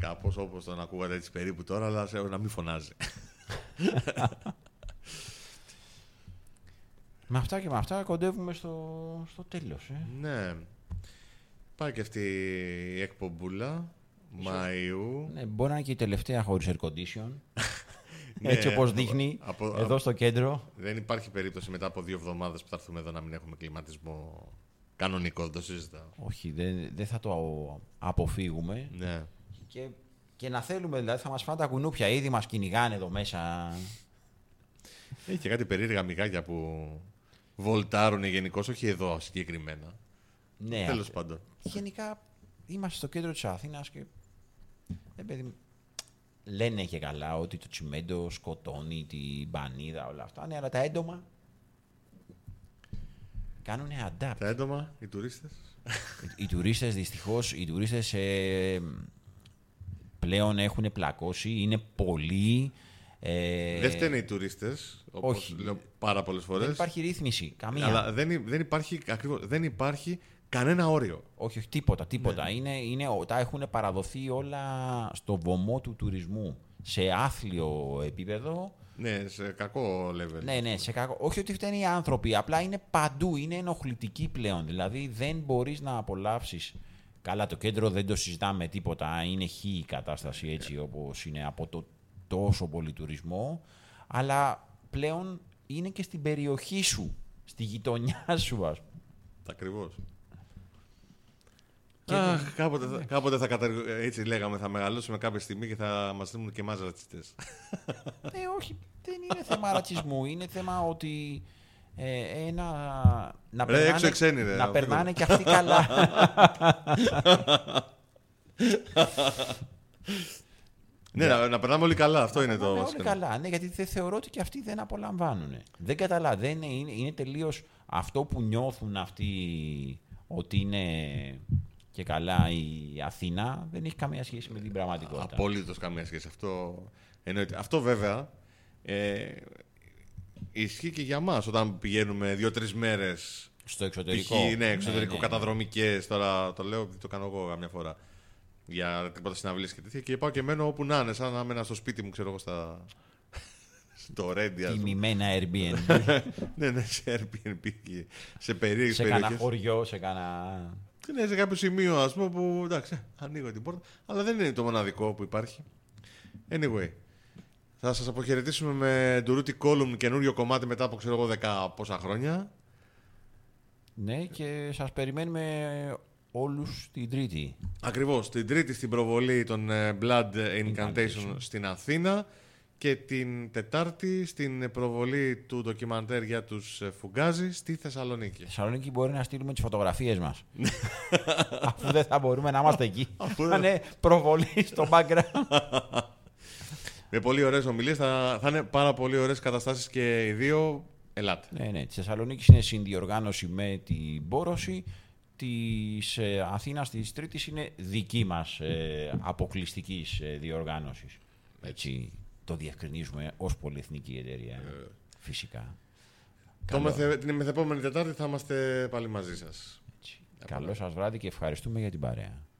κάπως όπως τον ακούγατε έτσι περίπου τώρα, αλλά να μην φωνάζει. Με αυτά και με αυτά κοντεύουμε στο τέλος. Ναι. Πάει και αυτή η εκπομπούλα Μαΐου. Ναι, μπορεί να είναι και η τελευταία χωρίς air condition. Έτσι όπως δείχνει εδώ στο κέντρο. Δεν υπάρχει περίπτωση μετά από 2 εβδομάδες που θα έρθουμε εδώ να μην έχουμε κλιματισμό κανονικό, δεν το συζητάω. Όχι, δεν θα το αποφύγουμε. Ναι. Και να θέλουμε, δηλαδή θα μας φάνε τα κουνούπια, ήδη μας κυνηγάνε εδώ μέσα. Έχει και κάτι περίεργα μυγάκια που βολτάρουν γενικώς, όχι εδώ συγκεκριμένα. Ναι, τέλος πάντων. Γενικά είμαστε στο κέντρο της Αθήνας και παιδί, λένε και καλά ότι το τσιμέντο σκοτώνει την πανίδα, όλα αυτά. Ναι, αλλά τα έντομα κάνουν adapt. Τα έντομα, οι τουρίστες. Οι τουρίστες, δυστυχώς, πλέον έχουν πλακώσει, είναι πολλοί. Δεν φταίνε οι τουρίστες, όπως λέω πάρα πολλές φορές. Δεν υπάρχει ρύθμιση, καμία. Αλλά δεν υπάρχει κανένα όριο. Όχι, τίποτα. Ναι. Τα έχουν παραδοθεί όλα στο βωμό του τουρισμού. Σε άθλιο επίπεδο. Ναι, σε κακό level. Ναι, σε κακό. Όχι ότι φταίνουν οι άνθρωποι, απλά είναι παντού, είναι ενοχλητικοί πλέον. Δηλαδή δεν μπορείς να απολαύσεις. Καλά, το κέντρο δεν το συζητάμε τίποτα. Είναι η κατάσταση έτσι όπως είναι από το τόσο πολύ τουρισμό. Αλλά πλέον είναι και στην περιοχή σου, στη γειτονιά σου, ας πούμε. Ακριβώς. Κάποτε έτσι λέγαμε, θα μεγαλώσουμε κάποια στιγμή και θα μας δίνουν και εμάς ρατσιστές. Όχι, δεν είναι θέμα ρατσισμού. Είναι θέμα ότι να περνάνε και αυτοί καλά. Ναι, να περνάμε όλοι καλά. Αυτό είναι το όλοι καλά, ναι, γιατί θεωρώ ότι και αυτοί δεν απολαμβάνουν. Δεν καταλαβαίνουν. Είναι τελείως αυτό που νιώθουν αυτοί ότι είναι και καλά η Αθήνα, δεν έχει καμία σχέση με την πραγματικότητα. Απολύτως καμία σχέση. Αυτό βέβαια ισχύει και για μας όταν πηγαίνουμε 2-3 μέρες στο εξωτερικό. Εξωτερικό, καταδρομικές. Τώρα το λέω, το κάνω εγώ καμιά φορά. Για τίποτα συναυλίες και τέτοια. Και πάω και μένω όπου να είναι, σαν να μένω στο σπίτι μου, ξέρω εγώ, στο Ρέντι. Τιμημένα Airbnb. Ναι, σε Airbnb. Σε περίεργες περιοχές. Σε κάνα χωριό, σε κάνα. Ναι, σε κάποιο σημείο, ας πούμε, που εντάξει, ανοίγω την πόρτα. Αλλά δεν είναι το μοναδικό που υπάρχει. Anyway, θα σας αποχαιρετήσουμε με Ντουρούτι Column, καινούριο κομμάτι μετά από, ξέρω εγώ, 10 πόσα χρόνια. Ναι, και σας περιμένουμε όλους την Τρίτη. Ακριβώς, την Τρίτη στην προβολή των Blood Incantation στην Αθήνα και την Τετάρτη στην προβολή του ντοκιμαντέρ για τους Φουγκάζι στη Θεσσαλονίκη. Θεσσαλονίκη μπορεί να στείλουμε τις φωτογραφίες μας. Αφού δεν θα μπορούμε να είμαστε εκεί. Θα είναι προβολή στο background. Με πολύ ωραίες ομιλίες, θα είναι πάρα πολύ ωραίες καταστάσεις και οι δύο. Ελάτε. Ναι, της Θεσσαλονίκης είναι συνδιοργάνωση με την Μπόρωση. Της Αθήνας της Τρίτης είναι δική μας αποκλειστικής διοργάνωσης. Έτσι το διευκρινίζουμε ως πολυεθνική εταιρεία. Φυσικά. Την μεθεπόμενη Τετάρτη θα είμαστε πάλι μαζί σας. Καλό σας βράδυ και ευχαριστούμε για την παρέα.